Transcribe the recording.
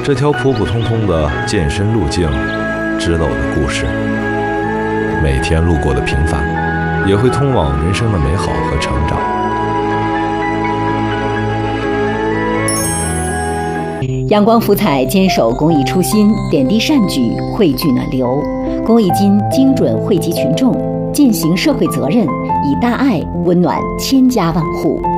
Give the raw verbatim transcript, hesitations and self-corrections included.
这条普普通通的健身路径，值了我的故事。每天路过的平凡，也会通往人生的美好和成长。 阳光福彩坚守公益初心，点滴善举汇聚暖流。公益金精准惠及群众，践行社会责任，以大爱温暖千家万户。